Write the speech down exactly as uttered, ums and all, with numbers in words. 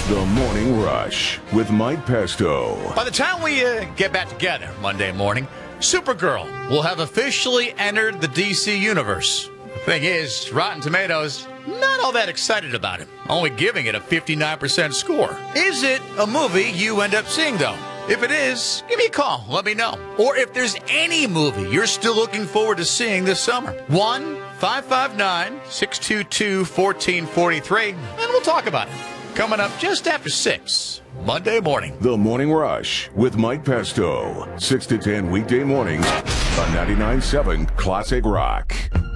The Morning Rush with Mike Pesto. By the time we uh, get back together Monday morning, Supergirl will have officially entered the D C universe. The thing is, Rotten Tomatoes, not all that excited about it, only giving it a fifty-nine percent score. Is it a movie you end up seeing, though? If it is, give me a call. Let me know. Or if there's any movie you're still looking forward to seeing this summer. one five five nine, six two two, one four four three, and we'll talk about it. Coming up just after six, Monday morning. The Morning Rush with Mike Pesto. six to ten weekday mornings on ninety-nine point seven Classic Rock.